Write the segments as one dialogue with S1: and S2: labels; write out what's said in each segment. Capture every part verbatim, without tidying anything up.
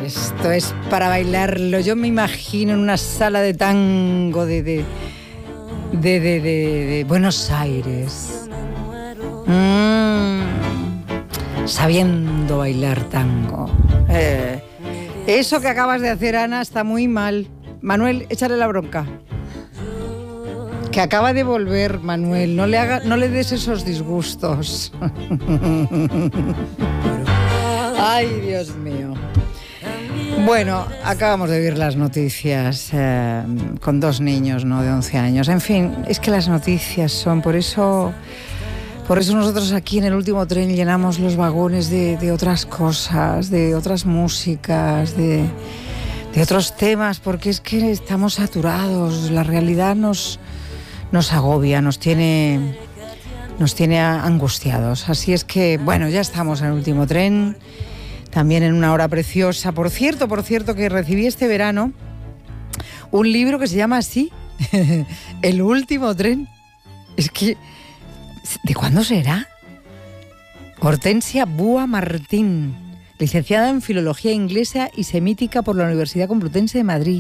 S1: esto es para bailarlo. Yo me imagino en una sala de tango de, de, de, de, de, de Buenos Aires. Mm, sabiendo bailar tango. Eh, eso que acabas de hacer, Ana, está muy mal. Manuel, échale la bronca. Que acaba de volver, Manuel. No le, haga, no le des esos disgustos. Ay, Dios mío. Bueno, acabamos de oír las noticias eh, con dos niños, ¿no?, de once años. En fin, es que las noticias son, por eso, por eso nosotros aquí en el último tren llenamos los vagones de, de otras cosas, de otras músicas, de, de otros temas, porque es que estamos saturados. La realidad nos, nos agobia, nos tiene, nos tiene angustiados. Así es que, bueno, ya estamos en el último tren. También en una hora preciosa. Por cierto, por cierto, que recibí este verano un libro que se llama así, El último tren. Es que, ¿de cuándo será? Hortensia Búa Martín, licenciada en Filología Inglesa y Semítica por la Universidad Complutense de Madrid.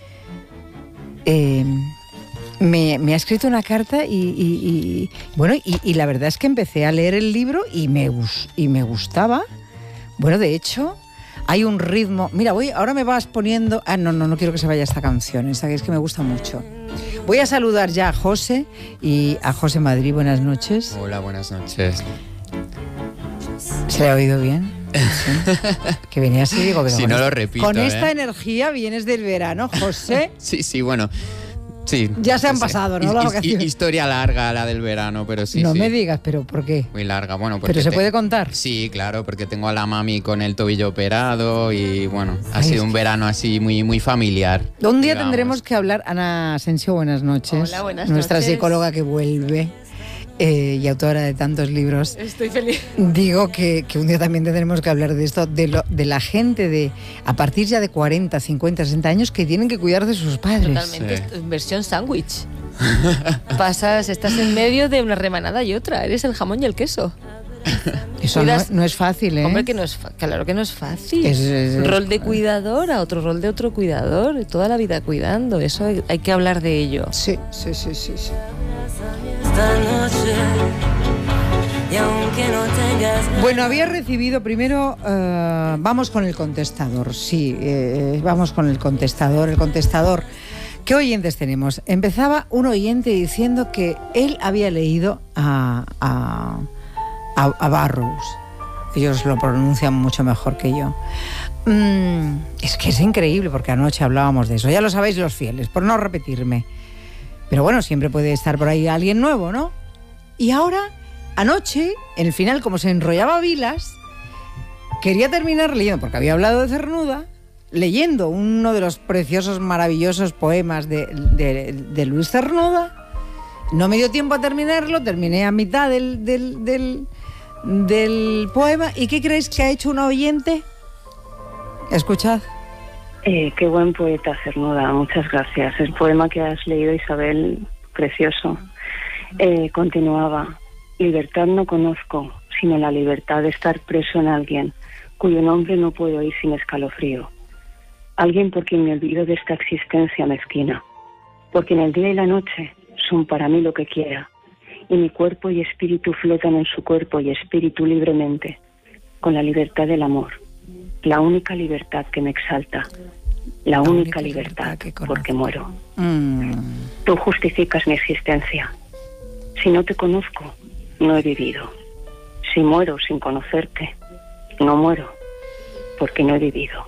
S1: Eh, me, me ha escrito una carta y, y, y bueno, y, y la verdad es que empecé a leer el libro y me, y me gustaba. Bueno, de hecho, hay un ritmo... Mira, voy, ahora me vas poniendo... Ah, no, no, no quiero que se vaya esta canción, esa que es que me gusta mucho. Voy a saludar ya a José y a José Madrid. Buenas noches.
S2: Hola, buenas noches.
S1: ¿Se le ha oído bien? ¿Sí? Que venía así, digo... Pero
S2: si no lo repito,
S1: Con esta
S2: ¿eh?
S1: energía vienes del verano, José.
S2: Sí, sí, bueno... Sí,
S1: ya se han
S2: sí,
S1: pasado, ¿no?
S2: His, his, historia larga la del verano, pero sí.
S1: No
S2: sí.
S1: me digas, pero ¿por qué?
S2: Muy larga, bueno. Porque
S1: ¿Pero se
S2: te...
S1: puede contar?
S2: Sí, claro, porque tengo a la mami con el tobillo operado y bueno, ha
S1: Ay,
S2: sido
S1: es
S2: un
S1: que...
S2: verano así muy, muy familiar.
S1: Un día
S2: digamos.
S1: tendremos que hablar. Ana Asensio, buenas noches.
S3: Hola, buenas
S1: Nuestra
S3: noches.
S1: psicóloga que vuelve. Eh, y autora de tantos libros.
S3: Estoy feliz.
S1: Digo que, que un día también tendremos que hablar de esto, de, lo, de la gente de a partir ya de cuarenta, cincuenta, sesenta años que tienen que cuidar de sus padres.
S3: Totalmente,
S2: Sí.
S3: versión sándwich. Pasas, estás en medio de una remanada y otra, eres el jamón y el queso.
S1: Eso no, no es fácil, ¿eh?
S3: Hombre, que no es claro que no es fácil.
S1: Es, es, es,
S3: rol de cuidador a otro rol de otro cuidador, toda la vida cuidando, eso hay, hay que hablar de ello.
S1: Sí, sí, sí, sí, sí. Bueno, había recibido primero, uh, vamos con el contestador, sí, eh, vamos con el contestador, el contestador. ¿Qué oyentes tenemos? Empezaba un oyente diciendo que él había leído a, a, a, a Burroughs. Ellos lo pronuncian mucho mejor que yo. Mm, es que es increíble porque anoche hablábamos de eso. Ya lo sabéis los fieles, por no repetirme. Pero bueno, siempre puede estar por ahí alguien nuevo, ¿no? Y ahora, anoche, en el final, como se enrollaba Vilas, quería terminar leyendo, porque había hablado de Cernuda, leyendo uno de los preciosos, maravillosos poemas de, de, de Luis Cernuda. No me dio tiempo a terminarlo, terminé a mitad del, del, del, del poema. ¿Y qué creéis que ha hecho una oyente? Escuchad.
S4: Eh, qué buen poeta, Cernuda, muchas gracias. El poema que has leído, Isabel, precioso. Eh, continuaba: libertad no conozco, sino la libertad de estar preso en alguien, cuyo nombre no puedo oír sin escalofrío. Alguien por quien me olvido de esta existencia mezquina, porque en el día y la noche son para mí lo que quiera, y mi cuerpo y espíritu flotan en su cuerpo y espíritu libremente, con la libertad del amor. La única libertad que me exalta, la, la única, única libertad, libertad porque muero.
S1: Mm.
S4: Tú justificas mi existencia. Si no te conozco, no he vivido. Si muero sin conocerte, no muero, porque no he vivido.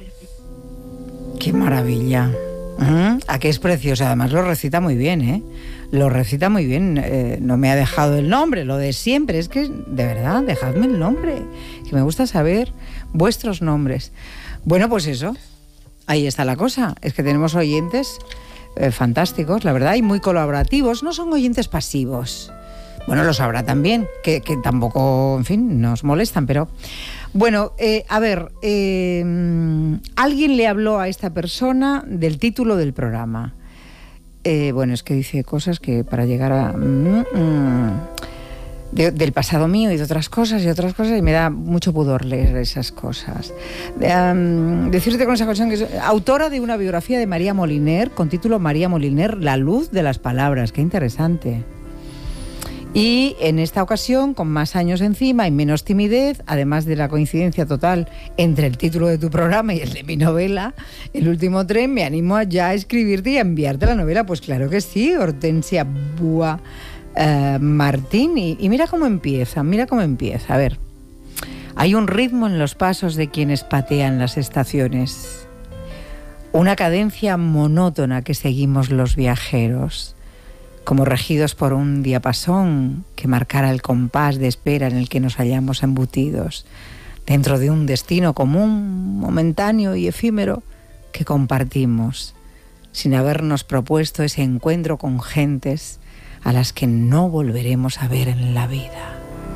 S1: ¡Qué maravilla! ¿Mm? ¿A qué es precioso? Además lo recita muy bien, ¿eh? Lo recita muy bien. Eh, no me ha dejado el nombre, lo de siempre. Es que, de verdad, dejadme el nombre, que me gusta saber vuestros nombres. Bueno, pues eso, ahí está la cosa. Es que tenemos oyentes eh, fantásticos, la verdad, y muy colaborativos. No son oyentes pasivos. Bueno, los habrá también, que, que tampoco, en fin, nos molestan, pero... Bueno, eh, a ver, eh, alguien le habló a esta persona del título del programa. Eh, bueno, es que dice cosas que para llegar a... Mm, mm, de, del pasado mío y de otras cosas y otras cosas, y me da mucho pudor leer esas cosas. Um, decirte con esa ocasión que es autora de una biografía de María Moliner, con título María Moliner, La luz de las palabras. Qué interesante. Y en esta ocasión, con más años encima y menos timidez, además de la coincidencia total entre el título de tu programa y el de mi novela, El último tren, me animo a ya a escribirte y a enviarte la novela. Pues claro que sí, Hortensia Búa eh, Martín. Y, y mira cómo empieza, mira cómo empieza. A ver, hay un ritmo en los pasos de quienes patean las estaciones, una cadencia monótona que seguimos los viajeros, como regidos por un diapasón que marcara el compás de espera en el que nos hallamos embutidos, dentro de un destino común, momentáneo y efímero que compartimos, sin habernos propuesto ese encuentro con gentes a las que no volveremos a ver en la vida.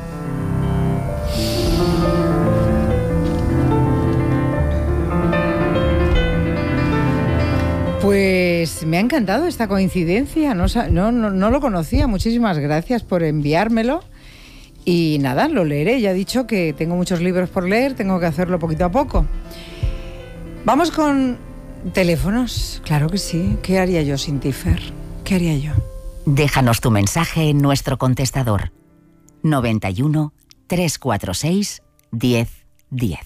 S1: Pues me ha encantado esta coincidencia, no, no, no, no lo conocía, muchísimas gracias por enviármelo y nada, lo leeré, ya he dicho que tengo muchos libros por leer, tengo que hacerlo poquito a poco. Vamos con teléfonos, claro que sí, ¿qué haría yo sin ti, Fer? ¿Qué haría yo?
S5: Déjanos tu mensaje en nuestro contestador noventa y uno, trescientos cuarenta y seis, diez diez.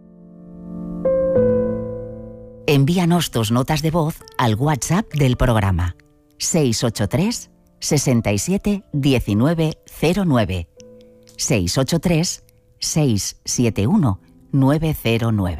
S5: Envíanos tus notas de voz al WhatsApp del programa seis ocho tres, seis siete, uno nueve cero nueve seis ocho tres, seis siete uno, nueve cero nueve.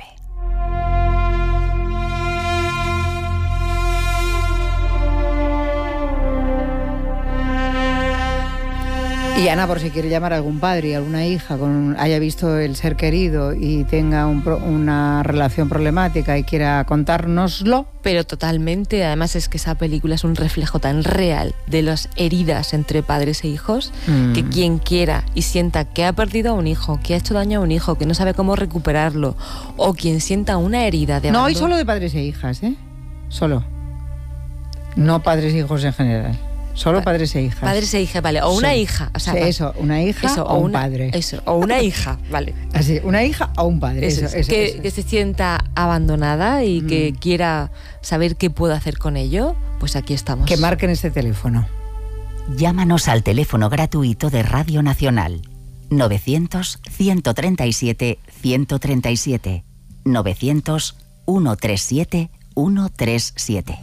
S1: Y Ana, por si quiere llamar a algún padre y alguna hija, con, haya visto El ser querido y tenga un, una relación problemática y quiera contárnoslo.
S3: Pero totalmente, además es que esa película es un reflejo tan real de las heridas entre padres e hijos, mm. que quien quiera y sienta que ha perdido a un hijo, que ha hecho daño a un hijo, que no sabe cómo recuperarlo, o quien sienta una herida de abandono...
S1: No, y solo de padres e hijas, ¿eh? Solo. No padres e hijos en general. Solo padres e hijas.
S3: Padres e hijas, vale. O una
S1: sí.
S3: hija. O sea,
S1: sí, eso, una hija eso, o un
S3: una,
S1: padre.
S3: Eso, o una hija, vale.
S1: Así, una hija o un padre.
S3: Eso,
S1: eso, eso,
S3: que,
S1: eso.
S3: que se sienta abandonada y mm. que quiera saber qué puedo hacer con ello, pues aquí estamos.
S1: Que marquen este teléfono.
S5: Llámanos al teléfono gratuito de Radio Nacional. novecientos, ciento treinta y siete, ciento treinta y siete. novecientos, ciento treinta y siete, ciento treinta y siete.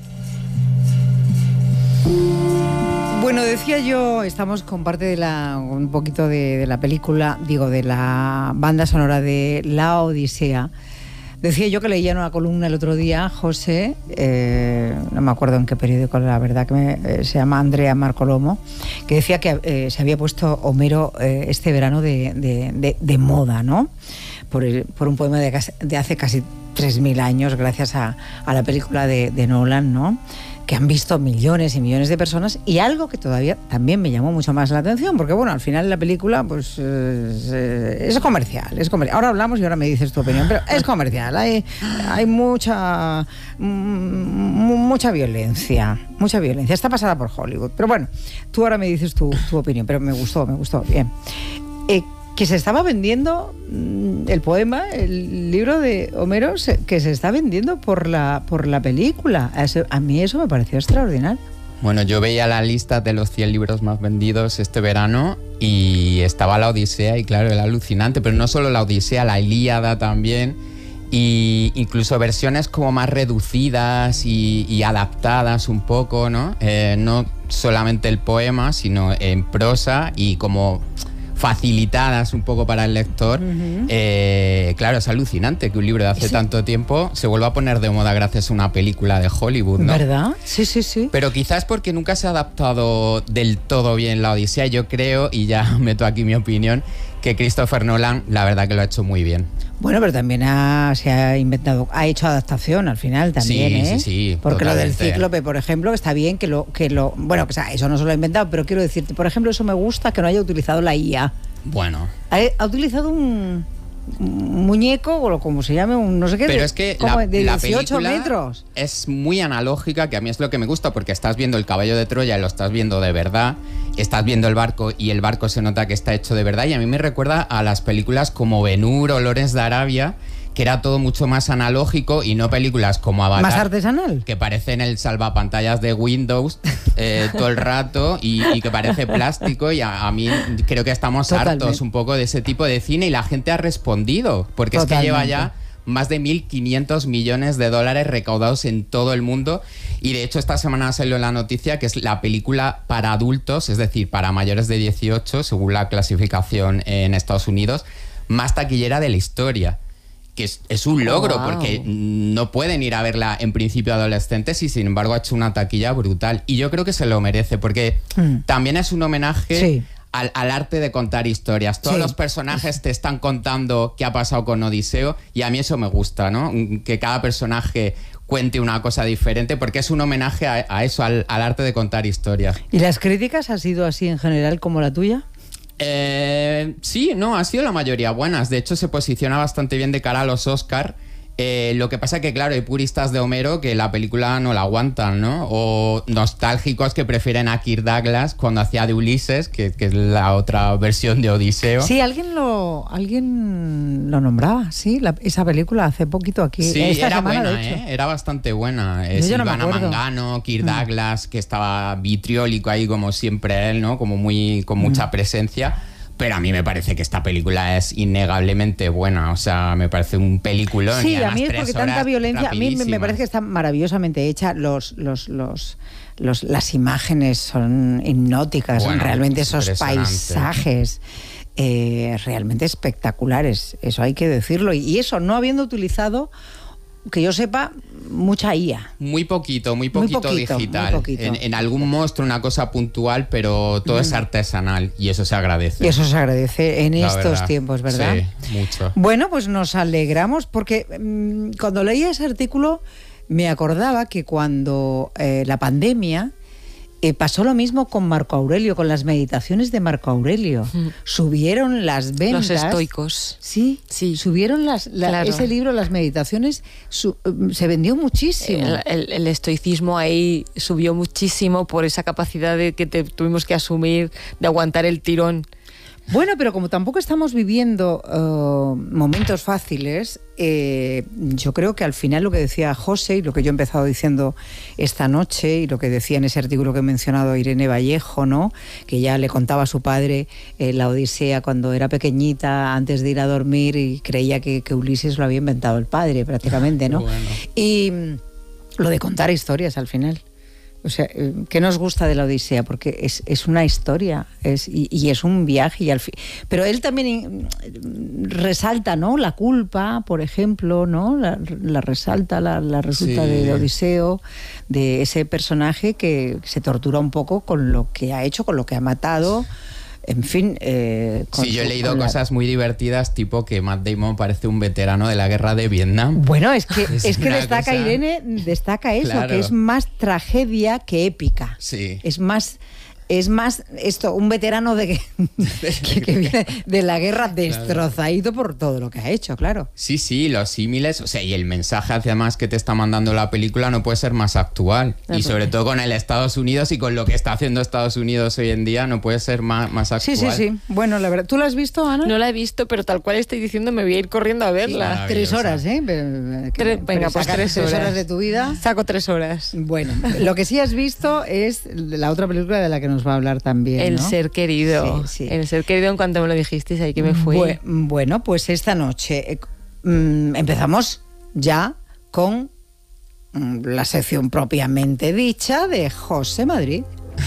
S1: Bueno, decía yo, estamos con parte de la, un poquito de, de la película, digo, de la banda sonora de La Odisea. Decía yo que leía en una columna el otro día, José, eh, no me acuerdo en qué periódico, la verdad, que me, eh, se llama Andrea Marcolomo, que decía que eh, se había puesto Homero eh, este verano de, de, de, de moda, ¿no? Por, el, por un poema de, de hace casi tres mil años, gracias a, a la película de, de Nolan, ¿no? Que han visto millones y millones de personas, y algo que todavía también me llamó mucho más la atención, porque bueno, al final la película pues eh, es comercial, es comercial. Ahora hablamos y ahora me dices tu opinión, pero es comercial, hay, hay mucha mucha violencia, mucha violencia, está pasada por Hollywood, pero bueno, tú ahora me dices tu, tu opinión, pero me gustó, me gustó, bien. Eh, que se estaba vendiendo el poema, el libro de Homero, que se está vendiendo por la, por la película. A mí eso me pareció extraordinario.
S2: Bueno, yo veía la lista de los cien libros más vendidos este verano y estaba la Odisea y claro, era alucinante, pero no solo la Odisea, la Ilíada también, y incluso versiones como más reducidas y, y adaptadas un poco, ¿no? Eh, no solamente el poema, sino en prosa y como facilitadas un poco para el lector. Uh-huh. eh, claro, es alucinante que un libro de hace sí. tanto tiempo se vuelva a poner de moda gracias a una película de Hollywood, ¿no?
S1: ¿Verdad? Sí, sí, sí.
S2: Pero quizás porque nunca se ha adaptado del todo bien la Odisea. Yo creo, y ya meto aquí mi opinión, que Christopher Nolan, la verdad que lo ha hecho muy bien.
S1: Bueno, pero también ha, se ha inventado, ha hecho adaptación al final también,
S2: sí,
S1: ¿eh?
S2: Sí, sí,
S1: porque
S2: totalmente.
S1: Lo del cíclope, por ejemplo, está bien que lo, que lo, bueno, que, o sea, eso no se lo ha inventado, pero quiero decirte, por ejemplo, eso me gusta que no haya utilizado la I A.
S2: Bueno.
S1: Ha, ha utilizado un, muñeco, o como se llame, un no sé qué,
S2: pero
S1: de,
S2: es que
S1: como
S2: la,
S1: de
S2: la
S1: dieciocho
S2: película
S1: metros.
S2: Es muy analógica, que a mí es lo que me gusta, porque estás viendo el caballo de Troya y lo estás viendo de verdad, estás viendo el barco y el barco se nota que está hecho de verdad, y a mí me recuerda a las películas como Ben-Hur o Lawrence de Arabia, que era todo mucho más analógico, y no películas como Avatar.
S1: Más artesanal.
S2: Que parecen el salvapantallas de Windows eh, todo el rato y, y que parece plástico, y a, a mí creo que estamos
S1: Totalmente.
S2: hartos un poco de ese tipo de cine, y la gente ha respondido, porque
S1: Totalmente.
S2: es que lleva ya más de mil quinientos millones de dólares recaudados en todo el mundo, y de hecho esta semana salió la noticia que es la película para adultos, es decir, para mayores de dieciocho, según la clasificación en Estados Unidos, más taquillera de la historia. Que es, es un logro,
S3: Wow.
S2: porque no pueden ir a verla en principio adolescentes, y sin embargo ha hecho una taquilla brutal. Y yo creo que se lo merece, porque
S1: Mm.
S2: también es un homenaje
S1: Sí.
S2: al, al arte de contar historias. Todos
S1: Sí.
S2: los personajes te están contando qué ha pasado con Odiseo, y a mí eso me gusta, ¿no? Que cada personaje cuente una cosa diferente, porque es un homenaje a, a eso, al, al arte de contar historias.
S1: ¿Y las críticas ha sido así en general como la tuya?
S2: Eh, sí, no, ha sido la mayoría buenas. De hecho, se posiciona bastante bien de cara a los Oscar. Eh, lo que pasa que, claro, hay puristas de Homero que la película no la aguantan, ¿no? O nostálgicos que prefieren a Kirk Douglas cuando hacía de Ulises, que, que es la otra versión de Odiseo.
S1: Sí, alguien lo alguien lo nombraba, sí, la- esa película hace poquito aquí.
S2: Sí,
S1: esta
S2: era
S1: semana,
S2: buena,
S1: de hecho.
S2: ¿eh? Era bastante buena.
S1: Yo
S2: Es
S1: ya no me
S2: Silvana
S1: acuerdo.
S2: Mangano, Kirk
S1: Mm.
S2: Douglas, que estaba vitriólico ahí como siempre él, ¿no? Como muy con mucha
S1: Mm.
S2: presencia. Pero a mí me parece que esta película es innegablemente buena. O sea, me parece un peliculón.
S1: Sí,
S2: y
S1: a
S2: además
S1: mí es
S2: tres
S1: porque tanta
S2: horas
S1: violencia, a mí me- me
S2: rapidísimas.
S1: parece que está maravillosamente hecha, los, los, los, los- las imágenes son hipnóticas,
S2: Bueno,
S1: realmente
S2: es
S1: esos
S2: impresionante.
S1: paisajes eh, realmente espectaculares, eso hay que decirlo, y, y eso no habiendo utilizado, que yo sepa, mucha I A.
S2: Muy poquito, muy
S1: Muy
S2: poquito,
S1: poquito,
S2: digital.
S1: muy poquito.
S2: En, en algún monstruo, una cosa puntual, pero todo es artesanal, y eso se agradece.
S1: Y eso se agradece en
S2: la
S1: estos
S2: verdad.
S1: tiempos, ¿verdad?
S2: Sí, mucho.
S1: Bueno, pues nos alegramos porque mm, cuando leía ese artículo me acordaba que cuando eh, la pandemia eh, pasó lo mismo con Marco Aurelio, con las meditaciones de Marco Aurelio.
S3: Mm.
S1: Subieron las ventas.
S3: Los estoicos.
S1: Sí,
S3: Sí.
S1: subieron las, la-
S3: Claro.
S1: ese libro, las meditaciones, su- se vendió muchísimo.
S3: El, el- el estoicismo ahí subió muchísimo por esa capacidad de que te, tuvimos que asumir, de aguantar el tirón.
S1: Bueno, pero como tampoco estamos viviendo eh, momentos fáciles, eh, yo creo que al final lo que decía José y lo que yo he empezado diciendo esta noche y lo que decía en ese artículo que he mencionado Irene Vallejo, ¿no? Que ya le contaba a su padre eh, la Odisea cuando era pequeñita, antes de ir a dormir, y creía que, que Ulises lo había inventado el padre prácticamente, ¿no?
S2: Bueno.
S1: Y mm, lo de contar historias al final. O sea, eh, ¿qué nos gusta de la Odisea? Porque es, es una historia es, y, y es un viaje. Y al fin, pero él también mm, resalta, ¿no? La culpa, por ejemplo, ¿no? La, la resalta, la, la resulta
S2: Sí.
S1: de, de Odiseo, de ese personaje que se tortura un poco con lo que ha hecho, con lo que ha matado. En fin. Eh, con
S2: Sí, yo he
S1: su-
S2: leído
S1: con la-
S2: cosas muy divertidas, tipo que Matt Damon parece un veterano de la guerra de Vietnam.
S1: Bueno, es que,
S2: Es
S1: es que
S2: una
S1: destaca
S2: cosa-
S1: Irene, destaca eso,
S2: Claro.
S1: que es más tragedia que épica.
S2: Sí.
S1: Es más, es más esto, un veterano de que, que, que viene de la guerra destrozadito por todo lo que ha hecho, claro.
S2: Sí, sí, los símiles, o sea, y el mensaje además que te está mandando la película no puede ser más actual.
S3: Ah,
S2: Y sobre
S3: porque-
S2: todo con el Estados Unidos y con lo que está haciendo Estados Unidos hoy en día no puede ser más, más
S1: Sí,
S2: actual.
S1: sí, sí. Bueno, la verdad, ¿tú la has visto, Ana?
S3: No la he visto, pero tal cual estoy diciendo, me voy a ir corriendo a verla.
S2: Sí,
S1: Tres
S2: maravillosa.
S1: horas, ¿eh? Pero- que-
S3: Tres-
S1: pero
S3: venga, pues
S1: sacas
S3: tres horas.
S1: horas de tu vida.
S3: Saco tres horas.
S1: Bueno, lo que sí has visto es la otra película de la que nos va a hablar también,
S3: El
S1: ¿no?
S3: ser querido.
S1: Sí, sí.
S3: El ser querido, en cuanto me lo dijisteis, ahí que me fui.
S1: Bue- bueno, pues esta noche eh, mm, empezamos ya con mm, la sección propiamente dicha de José Madrid.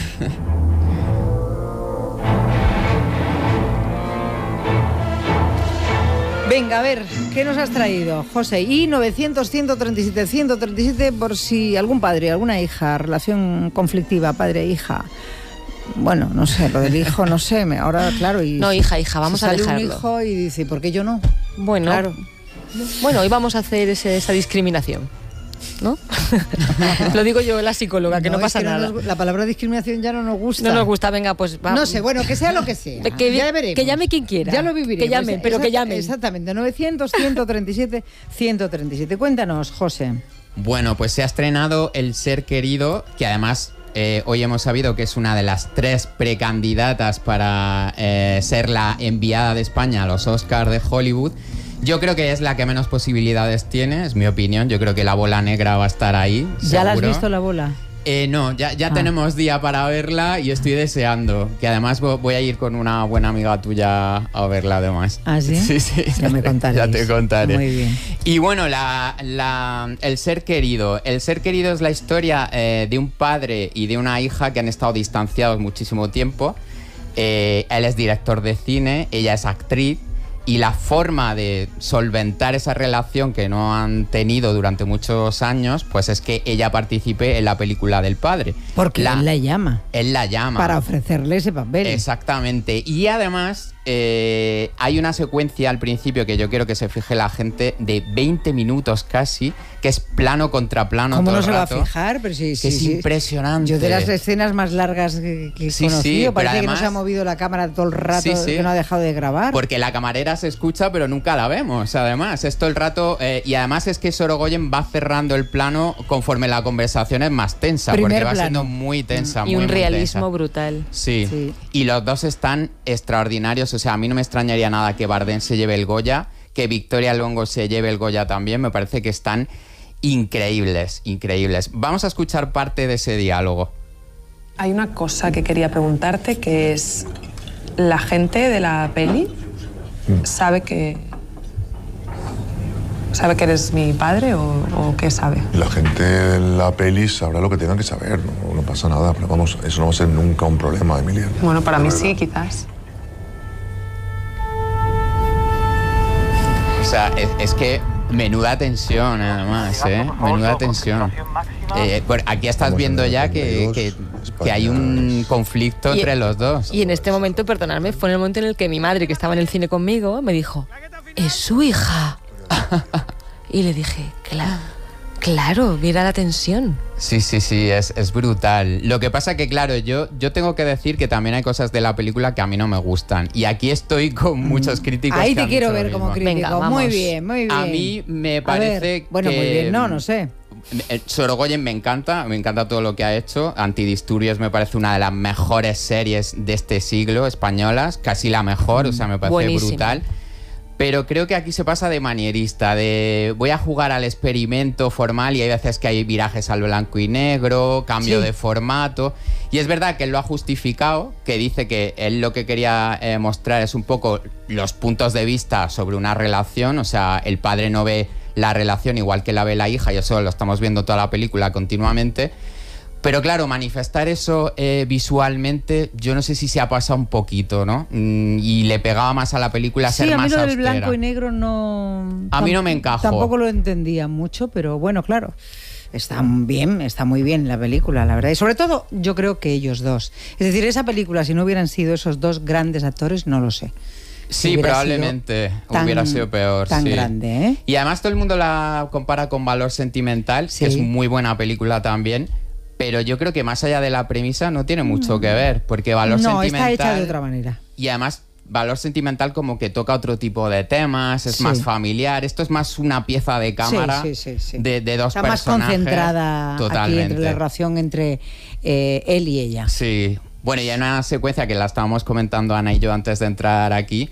S1: Venga, a ver, ¿qué nos has traído, José? Y novecientos, ciento treinta y siete, ciento treinta y siete por si algún padre, alguna hija, relación conflictiva, padre-hija. Bueno, no sé, lo del hijo, no sé, me- ahora, claro. Y
S3: No, hija, hija, vamos
S1: se
S3: a
S1: sale un
S3: dejarlo.
S1: hijo y dice, ¿por qué yo no?
S3: Bueno,
S1: Claro.
S3: bueno, hoy vamos a hacer ese- esa discriminación. ¿no? Lo digo yo, la psicóloga, que no, no pasa que nada.
S1: No nos, la palabra discriminación ya no nos gusta.
S3: No nos gusta, venga, pues va.
S1: No sé, bueno, que sea lo que sea.
S3: Que,
S1: ya veremos.
S3: Que llame quien quiera.
S1: Ya lo viviremos.
S3: Que llamen, pero que llamen.
S1: Exactamente, novecientos, ciento treinta y siete, ciento treinta y siete. Cuéntanos, José.
S2: Bueno, pues se ha estrenado El Ser Querido, que además eh, hoy hemos sabido que es una de las tres precandidatas para eh, ser la enviada de España a los Oscars de Hollywood. Yo creo que es la que menos posibilidades tiene, es mi opinión. Yo creo que La Bola Negra va a estar ahí.
S1: ¿Ya
S2: seguro.
S1: la has visto, La Bola?
S2: Eh, no, ya, ya
S1: ah.
S2: tenemos día para verla y estoy deseando. Que además voy a ir con una buena amiga tuya a verla además.
S1: ¿Ah, sí?
S2: Sí, sí.
S1: Ya me contaré.
S2: Ya te contaré.
S1: Muy bien.
S2: Y bueno, la, la, El Ser Querido. El Ser Querido es la historia eh, de un padre y de una hija que han estado distanciados muchísimo tiempo. Eh, él es director de cine, ella es actriz. Y la forma de solventar esa relación que no han tenido durante muchos años, pues es que ella participe en la película del padre.
S1: Porque
S2: la,
S1: él la llama.
S2: Él la llama.
S1: Para ofrecerle ese papel.
S2: Exactamente. Y además eh, hay una secuencia al principio que yo quiero que se fije la gente de veinte minutos casi, que es plano contra plano.
S1: ¿Cómo
S2: todo
S1: no se
S2: el
S1: va
S2: rato,
S1: a fijar? Pero sí, sí,
S2: que es
S1: sí.
S2: impresionante.
S1: Yo de las escenas más largas que, que he
S2: sí,
S1: conocido,
S2: sí,
S1: parece
S2: además,
S1: que no se ha movido la cámara todo el rato,
S2: sí, sí.
S1: que no ha dejado de grabar.
S2: Porque la camarera se escucha, pero nunca la vemos, además. Es todo el rato... Eh, y además es que Sorogoyen va cerrando el plano conforme la conversación es más tensa,
S1: Primer
S2: porque va
S1: plano.
S2: siendo muy tensa,
S3: y
S2: muy,
S3: un
S2: muy
S3: realismo
S2: tensa.
S3: brutal.
S2: Sí.
S1: Sí.
S2: Y los dos están extraordinarios. O sea, a mí no me extrañaría nada que Bardem se lleve el Goya, que Victoria Luengo se lleve el Goya también. Me parece que están increíbles, increíbles. Vamos a escuchar parte de ese diálogo.
S6: Hay una cosa que quería preguntarte, que es... ¿La gente de la peli sabe que... ¿Sabe que eres mi padre o, o qué sabe?
S7: La gente de la peli sabrá lo que tengan que saber, no, no pasa nada, pero vamos, eso no va a ser nunca un problema, Emilia.
S6: Bueno, para mí sí, quizás.
S2: O sea, es, es que menuda tensión, además, ¿eh? Menuda tensión. Eh, bueno, aquí estás viendo ya que, que, que hay un conflicto
S3: y,
S2: entre los dos.
S3: Y en este momento, perdonadme, fue en el momento en el que mi madre, que estaba en el cine conmigo, me dijo, es su hija. Y le dije, claro, claro, mira la tensión.
S2: Sí, sí, sí, es, es brutal. Lo que pasa que, claro, yo, yo tengo que decir que también hay cosas de la película que a mí no me gustan. Y aquí estoy con muchos críticos.
S1: Ahí
S2: que
S1: te quiero
S2: han dicho
S1: ver
S2: lo
S1: como
S2: mismo.
S1: crítico.
S3: Venga,
S1: muy bien, muy bien.
S2: A mí me
S1: A
S2: parece
S1: ver, bueno,
S2: que...
S1: muy bien, no, no sé.
S2: Sorogoyen me encanta, me encanta todo lo que ha hecho. Antidisturbios me parece una de las mejores series de este siglo españolas, casi la mejor, o sea, me parece
S3: Buenísima.
S2: brutal. Pero creo que aquí se pasa de manierista, de voy a jugar al experimento formal y hay veces que hay virajes al blanco y negro, cambio
S1: Sí.
S2: de formato. Y es verdad que él lo ha justificado, que dice que él lo que quería eh, mostrar es un poco los puntos de vista sobre una relación. O sea, el padre no ve la relación igual que la ve la hija, y eso lo estamos viendo toda la película continuamente. Pero claro, manifestar eso eh, visualmente, yo no sé si se ha pasado un poquito, ¿no? Mm, y le pegaba más a la película
S1: Sí,
S2: ser
S1: a mí
S2: más
S1: lo del
S2: austera.
S1: blanco y negro no...
S2: A mí no me encajó.
S1: Tampoco lo entendía mucho, pero bueno, claro. Está bien, está muy bien la película, la verdad. Y sobre todo, yo creo que ellos dos. Es decir, esa película, si no hubieran sido esos dos grandes actores, no lo sé.
S2: Sí,
S1: hubiera
S2: probablemente
S1: sido tan-
S2: hubiera sido peor.
S1: tan
S2: sí.
S1: grande, ¿eh?
S2: Y además todo el mundo la compara con Valor Sentimental,
S1: Sí.
S2: que es muy buena película también. Pero yo creo que más allá de la premisa no tiene mucho que ver, porque Valor
S1: No,
S2: Sentimental...
S1: está hecha de otra manera.
S2: Y además, Valor Sentimental como que toca otro tipo de temas, es
S1: Sí.
S2: más familiar. Esto es más una pieza de cámara
S1: Sí, sí, sí, sí.
S2: De, de dos
S1: Está más
S2: personajes.
S1: concentrada
S2: Totalmente.
S1: aquí entre la relación entre eh, él y ella.
S2: Sí. Bueno, y hay una secuencia que la estábamos comentando Ana y yo antes de entrar aquí,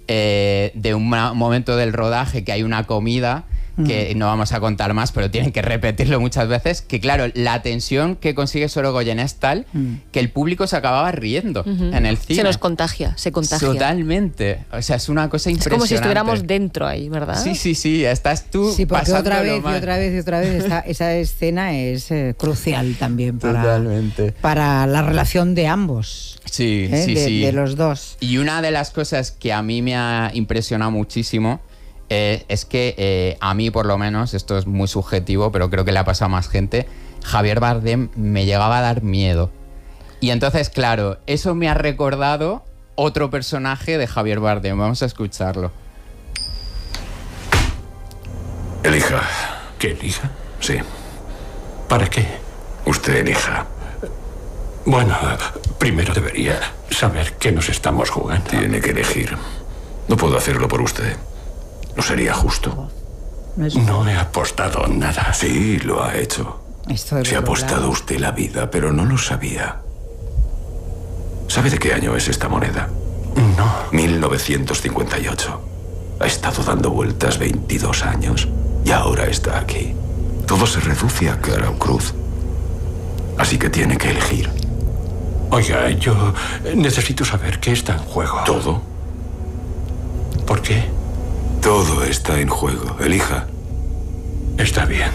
S2: eh, de un ma- momento del rodaje que hay una comida que no vamos a contar más, pero tienen que repetirlo muchas veces, que claro, la tensión que consigue Sorogoyen es tal
S1: Mm.
S2: que el público se acababa riendo en el cine.
S3: Se nos contagia, se contagia.
S2: Totalmente. O sea, es una cosa
S3: Es
S2: impresionante.
S3: como si estuviéramos dentro ahí, ¿verdad?
S2: Sí, sí, sí. Estás tú
S1: Sí, porque otra
S2: pasándolo
S1: vez
S2: mal.
S1: y otra vez y otra vez esa, esa escena es eh, crucial también para,
S2: Totalmente.
S1: para la relación de ambos,
S2: Sí,
S1: ¿eh?
S2: sí,
S1: de,
S2: sí.
S1: de los dos.
S2: Y una de las cosas que a mí me ha impresionado muchísimo eh, es que eh, a mí, por lo menos, esto es muy subjetivo, pero creo que le ha pasado a más gente, Javier Bardem me llegaba a dar miedo. Y entonces, claro, eso me ha recordado otro personaje de Javier Bardem. Vamos a escucharlo.
S8: Elija. ¿Qué elija? Sí.
S9: ¿Para qué?
S8: Usted elija.
S9: Bueno, primero debería saber qué nos estamos jugando.
S8: Tiene que elegir. No puedo hacerlo por usted. No sería justo.
S1: No, es...
S9: no he apostado nada.
S8: Sí, lo ha hecho.
S1: Esto
S8: Se ha apostado usted la vida, pero no lo sabía. ¿Sabe de qué año es esta moneda?
S9: No.
S8: mil novecientos cincuenta y ocho. Ha estado dando vueltas veintidós años y ahora está aquí. Todo se reduce a cara o cruz. Así que tiene que elegir.
S9: Oiga, yo necesito saber qué está en juego.
S8: ¿Todo?
S9: ¿Por qué?
S8: Todo está en juego. Elija.
S9: Está bien.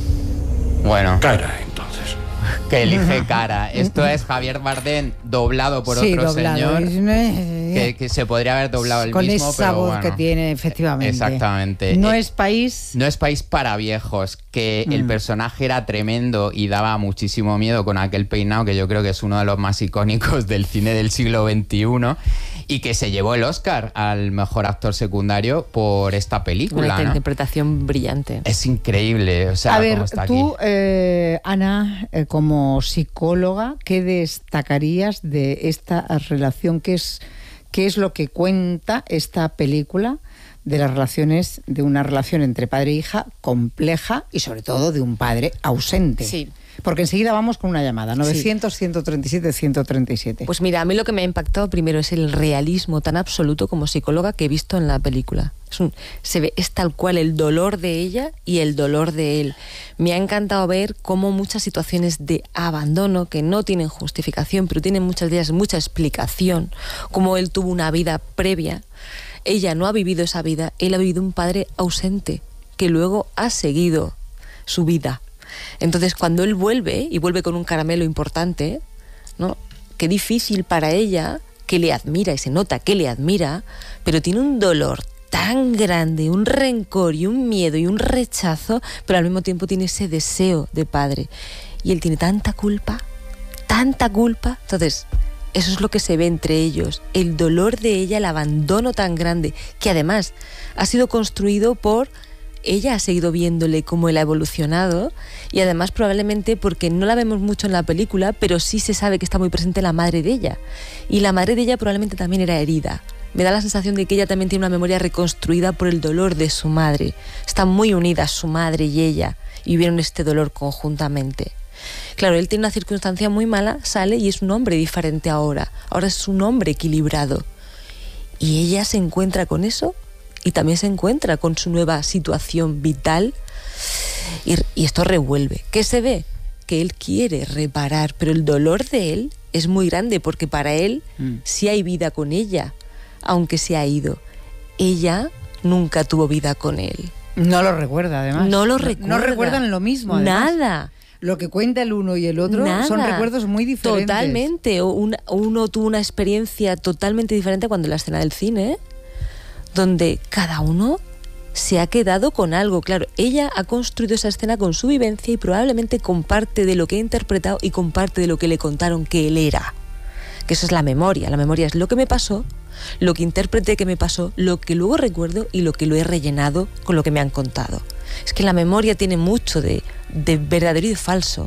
S2: Bueno.
S9: Cara, entonces.
S2: Que elige cara. Esto es Javier Bardem doblado por
S1: sí,
S2: otro
S1: doblado.
S2: señor.
S1: Es...
S2: Que, que se podría haber doblado el
S1: Con
S2: mismo,
S1: esa
S2: pero
S1: voz
S2: bueno.
S1: que tiene, efectivamente.
S2: Exactamente.
S1: No
S2: Eh,
S1: es país...
S2: No es país para viejos, que
S1: Mm.
S2: el personaje era tremendo y daba muchísimo miedo con aquel peinado, que yo creo que es uno de los más icónicos del cine del siglo veintiuno, y que se llevó el Oscar al mejor actor secundario por esta película,
S3: Una
S2: ¿no?
S3: interpretación brillante.
S2: Es increíble, o sea,
S1: A ver,
S2: cómo está
S1: tú,
S2: aquí.
S1: eh, Ana, eh, como psicóloga, ¿qué destacarías de esta relación? ¿Qué es, qué es lo que cuenta esta película de las relaciones, de una relación entre padre e hija compleja y sobre todo de un padre ausente?
S3: Sí.
S1: Porque enseguida vamos con una llamada, novecientos, ciento treinta y siete, ciento treinta y siete.
S3: Pues mira, a mí lo que me ha impactado primero es el realismo tan absoluto como psicóloga que he visto en la película. Es un, se ve, es tal cual el dolor de ella y el dolor de él. Me ha encantado ver cómo muchas situaciones de abandono que no tienen justificación, pero tienen muchas de ellas mucha explicación, como él tuvo una vida previa. Ella no ha vivido esa vida, él ha vivido un padre ausente que luego ha seguido su vida. Entonces, cuando él vuelve, y vuelve con un caramelo importante, ¿no? Qué difícil para ella, que le admira, y se nota que le admira, pero tiene un dolor tan grande, un rencor y un miedo y un rechazo, pero al mismo tiempo tiene ese deseo de padre. Y él tiene tanta culpa, tanta culpa. Entonces, eso es lo que se ve entre ellos, el dolor de ella, el abandono tan grande, que además ha sido construido por... Ella ha seguido viéndole cómo él ha evolucionado, y además probablemente porque no la vemos mucho en la película, pero sí se sabe que está muy presente la madre de ella. Y la madre de ella probablemente también era herida. Me da la sensación de que ella también tiene una memoria reconstruida por el dolor de su madre. Están muy unidas su madre y ella, y vivieron este dolor conjuntamente. Claro, él tiene una circunstancia muy mala, sale y es un hombre diferente ahora. Ahora es un hombre equilibrado. Y ella se encuentra con eso y también se encuentra con su nueva situación vital. Y, y esto revuelve. ¿Qué se ve? Que él quiere reparar, pero el dolor de él es muy grande porque para él mm. sí hay vida con ella, aunque se ha ido. Ella nunca tuvo vida con él.
S1: No lo recuerda, además.
S3: No lo
S1: no,
S3: recuerda.
S1: No recuerdan lo mismo, además.
S3: Nada.
S1: Lo que cuenta el uno y el otro
S3: Nada.
S1: son recuerdos muy diferentes.
S3: Totalmente. Una, uno tuvo una experiencia totalmente diferente cuando en la escena del cine, donde cada uno se ha quedado con algo. Claro, ella ha construido esa escena con su vivencia y probablemente comparte de lo que ha interpretado y comparte de lo que le contaron que él era. Que eso es la memoria. La memoria es lo que me pasó, lo que interpreté que me pasó, lo que luego recuerdo y lo que lo he rellenado con lo que me han contado. Es que la memoria tiene mucho de, de verdadero y de falso.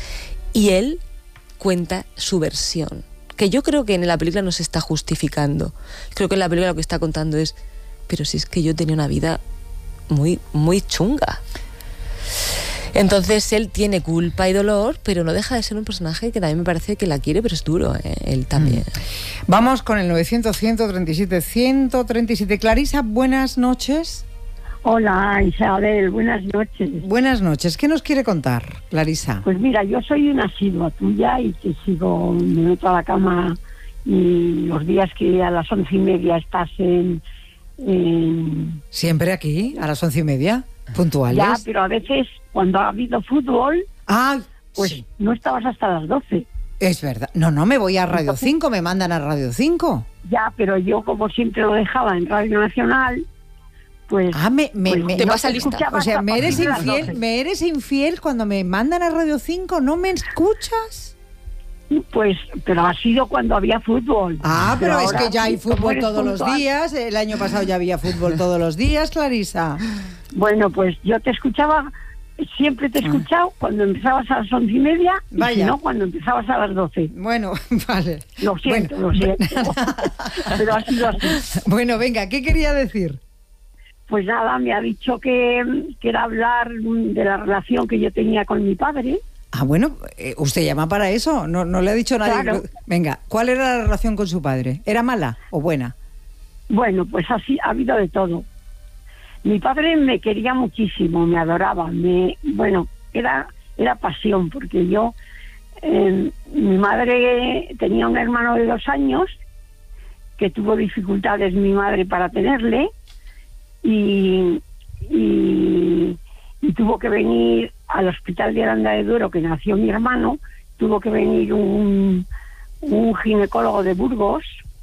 S3: Y él cuenta su versión, que yo creo que en la película no se está justificando. Creo que en la película lo que está contando es, pero si es que yo tenía una vida muy, muy chunga. Entonces él tiene culpa y dolor, pero no deja de ser un personaje que también me parece que la quiere, pero es duro, ¿eh? Él también.
S1: Mm. Vamos con el novecientos, ciento treinta y siete, ciento treinta y siete. Clarisa, buenas noches.
S10: Hola Isabel, buenas noches.
S1: Buenas noches, ¿qué nos quiere contar, Clarisa?
S10: Pues mira, yo soy una asidua tuya y te sigo, me meto a la cama y los días que a las once y media estás en... en...
S1: Siempre aquí, a las once y media, puntuales.
S10: Ya, pero a veces cuando ha habido fútbol,
S1: ah,
S10: pues sí. No estabas hasta las doce.
S1: Es verdad. No, no, me voy a Radio cinco, me mandan a Radio cinco.
S10: Ya, pero yo como siempre lo dejaba en Radio Nacional... Pues,
S1: ah, me, me,
S10: pues
S1: me
S3: te
S10: no
S3: pasa lista.
S1: O sea, ¿me eres infiel? ¿Me eres infiel cuando me mandan a Radio cinco? ¿No me escuchas?
S10: Pues, pero ha sido cuando había fútbol.
S1: Ah, pero, pero es que ya hay
S10: sí,
S1: fútbol todos puntual. los días. El año pasado ya había fútbol todos los días, Clarisa.
S10: Bueno, pues yo te escuchaba siempre te he escuchado ah. cuando empezabas a las once y media, y si no, cuando empezabas a las doce.
S1: Bueno, vale.
S10: Lo siento,
S1: bueno,
S10: lo siento. Pero ha sido así.
S1: Bueno, venga, ¿qué quería decir?
S10: Pues nada, me ha dicho que, que era hablar de la relación que yo tenía con mi padre.
S1: Ah, bueno, eh, ¿usted llama para eso? No, no le ha dicho nadie.
S10: Claro.
S1: Venga, ¿cuál era la relación con su padre? ¿Era mala o buena?
S10: Bueno, pues así ha habido de todo. Mi padre me quería muchísimo, me adoraba, me, bueno, era, era pasión, porque yo, eh, mi madre tenía un hermano de dos años que tuvo dificultades mi madre para tenerle. Y, y, y tuvo que venir al hospital de Aranda de Duero, que nació mi hermano, tuvo que venir un, un ginecólogo de Burgos,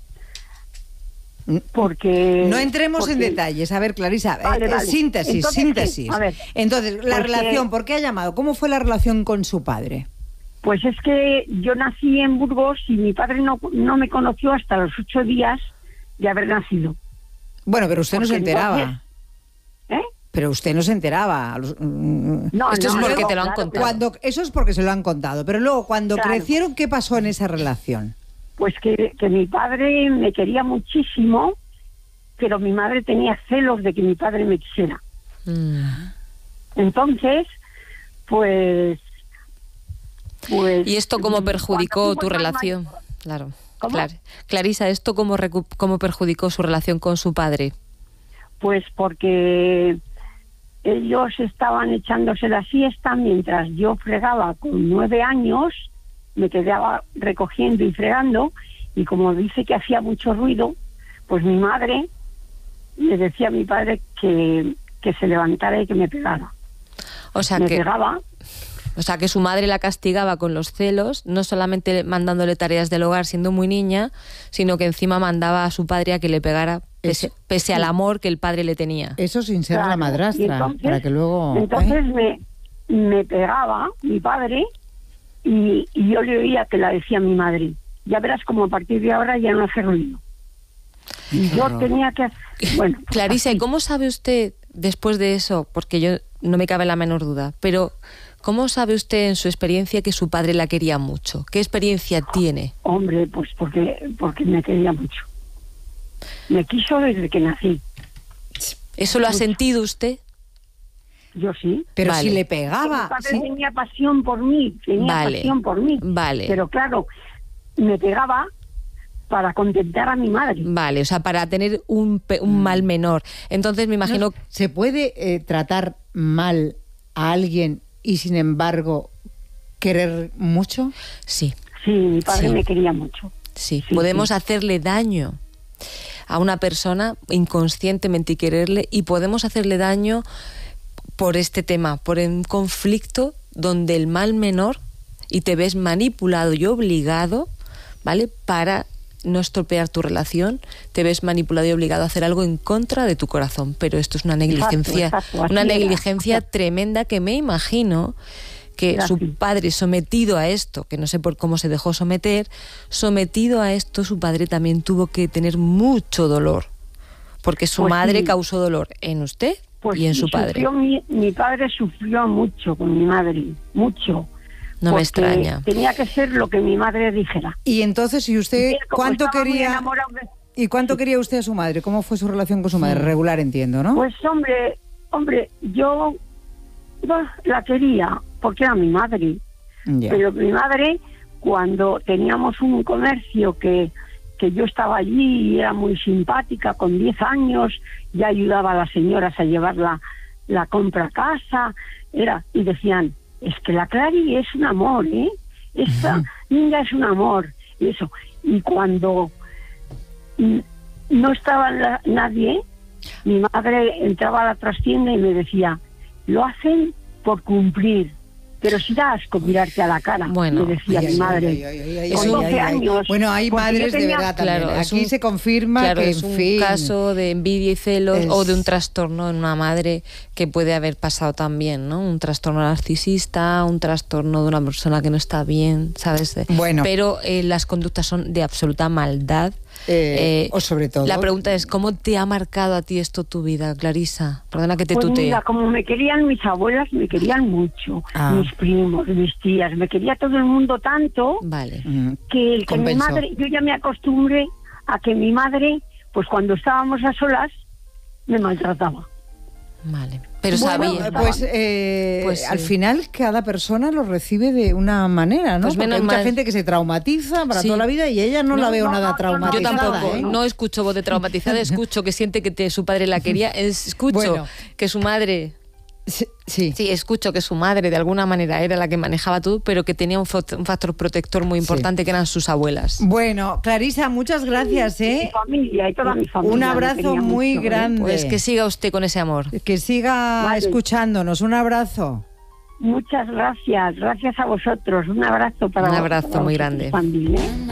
S10: porque...
S1: No entremos
S10: porque,
S1: en detalles. A ver, Clarisa,
S10: vale,
S1: eh,
S10: vale.
S1: síntesis,
S10: Entonces,
S1: síntesis.
S10: A ver,
S1: Entonces, la
S10: porque,
S1: relación, ¿por qué ha llamado? ¿Cómo fue la relación con su padre?
S10: Pues es que yo nací en Burgos y mi padre no, no me conoció hasta los ocho días de haber nacido.
S1: Bueno, pero usted no se enteraba.
S10: Entonces, ¿eh?
S1: Pero usted no se enteraba.
S10: No,
S3: Esto
S10: no,
S3: es porque
S10: luego,
S3: te lo han
S10: claro,
S3: contado.
S1: Cuando, eso es porque se lo han contado. Pero luego, cuando
S10: Claro.
S1: crecieron, ¿qué pasó en esa relación?
S10: Pues que, que mi padre me quería muchísimo, pero mi madre tenía celos de que mi padre me quisiera.
S3: Mm.
S10: Entonces, pues... pues
S3: ¿Y esto cómo perjudicó
S10: cuando
S3: tu
S10: fuimos al
S3: relación?
S10: mayor-
S3: Claro.
S10: ¿Cómo?
S3: Clar- Clarisa, ¿esto cómo, recu- cómo perjudicó su relación con su padre?
S10: Pues porque ellos estaban echándose la siesta mientras yo fregaba con nueve años, me quedaba recogiendo y fregando, y como dice que hacía mucho ruido, pues mi madre le decía a mi padre que, que se levantara y que me pegara.
S3: O sea
S10: me
S3: que...
S10: pegaba.
S3: O sea, que su madre la castigaba con los celos, no solamente mandándole tareas del hogar siendo muy niña, sino que encima mandaba a su padre a que le pegara, pese,
S1: Eso,
S3: pese
S1: sí.
S3: al amor que el padre le tenía.
S1: Eso sin ser
S10: Claro.
S1: la
S10: Y
S1: madrastra,
S10: entonces-
S1: para que luego...
S10: Entonces
S1: ¿eh?
S10: me, me pegaba mi padre y, y yo le oía que la decía mi madre. Ya verás como a partir de ahora ya no hace ruido. Y
S1: Qué
S10: yo
S1: horror.
S10: tenía que... Bueno, pues
S3: Clarisa, ¿y
S10: así.
S3: cómo sabe usted después de eso? Porque yo no me cabe la menor duda, pero ¿cómo sabe usted en su experiencia que su padre la quería mucho? ¿Qué experiencia tiene?
S10: Hombre, pues porque, porque me quería mucho. Me quiso desde que nací.
S3: ¿Eso lo ha sentido usted?
S10: Yo sí.
S1: Pero
S3: Vale.
S1: si le
S10: Mi
S1: pegaba...
S10: padre
S1: sí.
S10: tenía pasión por mí, tenía
S3: Vale.
S10: pasión por mí.
S3: Vale.
S10: Pero claro, me pegaba para contentar a mi madre.
S3: Vale, o sea, para tener un, pe- un mal menor. Entonces me imagino...
S1: No, ¿se puede eh, tratar mal a alguien y sin embargo querer mucho?
S3: Sí,
S10: Sí, mi padre
S3: Sí.
S10: me quería mucho.
S3: sí.
S10: Sí,
S3: Podemos
S10: sí.
S3: hacerle daño a una persona inconscientemente y quererle, y podemos hacerle daño por este tema, por un conflicto donde el mal menor, y te ves manipulado y obligado, ¿vale? Para no estropear tu relación, te ves manipulado y obligado a hacer algo en contra de tu corazón. Pero esto es una negligencia,
S10: exacto, así
S3: una
S10: era.
S3: negligencia tremenda, que me imagino que
S10: Era
S3: su
S10: así.
S3: padre, sometido a esto, que no sé por cómo se dejó someter, sometido a esto, su padre también tuvo que tener mucho dolor, porque su
S10: Pues
S3: madre
S10: sí.
S3: causó dolor en usted
S10: Pues
S3: y en su
S10: sí,
S3: padre.
S10: sufrió mi, mi padre sufrió mucho con mi madre, mucho.
S3: No me
S10: porque
S3: extraña.
S10: Tenía que ser lo que mi madre dijera.
S1: Y entonces, ¿y usted
S10: Y él, como
S1: cuánto
S10: estaba muy
S1: quería
S10: enamorado de-
S1: y cuánto quería usted a su madre? ¿Cómo fue su relación con su madre? Regular, entiendo, ¿no?
S10: Pues hombre, hombre, yo bah, la quería porque era mi madre.
S1: Ya.
S10: Pero mi madre, cuando teníamos un comercio que, que yo estaba allí y era muy simpática, con diez años, ya ayudaba a las señoras a llevar la, la compra a casa, era, y decían, es que la Clary es un amor, ¿eh? Esta niña es un amor, y eso. Y cuando mm, no estaba la- nadie, mi madre entraba a la trastienda y me decía, lo hacen por cumplir, pero si da asco mirarte a la cara,
S3: Bueno.
S10: me decía
S1: Ay,
S10: mi
S1: ay,
S10: madre.
S1: ay, ay, ay, ay,
S10: Con
S1: ay,
S10: doce
S1: ay, ay.
S10: años.
S1: Bueno, hay
S10: porque
S1: madres
S10: yo
S1: de
S10: tenía-
S1: verdad también.
S3: Claro, es
S1: Aquí
S3: un-
S1: se confirma
S3: Claro,
S1: que,
S3: es
S1: en
S3: un
S1: fin,
S3: caso de envidia y celos,
S1: es-
S3: o de un trastorno en una madre que puede haber pasado también, ¿no? Un trastorno narcisista, un trastorno de una persona que no está bien, ¿sabes?
S1: Bueno.
S3: Pero eh, las conductas son de absoluta maldad
S1: Eh,
S3: Eh,
S1: o sobre todo...
S3: La pregunta es, ¿cómo te ha marcado a ti esto tu vida, Clarisa? Perdona que te
S10: Pues
S3: tutee.
S10: mira, como me querían mis abuelas, me querían mucho,
S1: Ah.
S10: mis primos, mis tías, me quería todo el mundo tanto
S3: Vale.
S1: Mm,
S10: que, el que mi
S1: compensó.
S10: madre, yo ya me acostumbré a que mi madre, pues cuando estábamos a solas, me maltrataba.
S3: Vale. Pero
S1: Bueno,
S3: sabía.
S1: pues, eh,
S3: Pues sí.
S1: al final cada persona lo recibe de una manera, ¿no?
S3: Pues
S1: Porque
S3: menos
S1: hay mucha
S3: mal.
S1: gente que se traumatiza para
S3: Sí.
S1: toda la vida y ella no,
S10: No,
S1: la veo
S10: no,
S1: nada
S10: no, no,
S1: traumatizada.
S3: Yo tampoco,
S1: ¿eh?
S3: no escucho voz de traumatizada, escucho que siente que te- su padre la quería, escucho
S1: Bueno.
S3: que su madre,
S1: Sí, sí.
S3: sí, escucho que su madre de alguna manera era la que manejaba todo, pero que tenía un, fo- un factor protector muy importante que eran sus abuelas.
S1: Bueno, Clarisa, muchas gracias,
S10: Mi
S1: ¿eh?
S10: familia y toda mi familia.
S1: Un
S10: me
S1: abrazo
S10: quería
S1: muy
S10: mucho, ¿eh?
S1: grande.
S3: Pues que siga usted con ese amor.
S1: Que siga
S10: Vale.
S1: escuchándonos. Un abrazo.
S10: Muchas gracias, gracias a vosotros. Un abrazo para
S3: Un abrazo
S10: para
S3: muy
S10: vosotros
S3: grande.
S10: también, ¿eh?